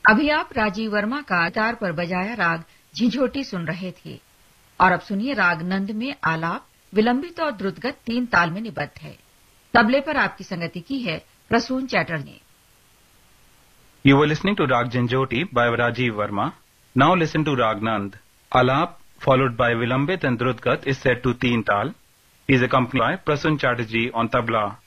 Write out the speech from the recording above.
अभी आप राजीव वर्मा का तार पर बजाया राग झिंझोटी सुन रहे थे और अब सुनिए राग नंद में आलाप विलंबित और द्रुतगत 3 ताल में निबद्ध है। तबले पर आपकी संगति की है प्रसून चैटर्जी ने। You were listening to Rag Jhinjhoti by Rajiv Verma. Now listen to Rag Nand. Alap followed by Vilambit and Drutgat is set to 3 tal. He is accompanied by Prasun Chatterjee on tabla.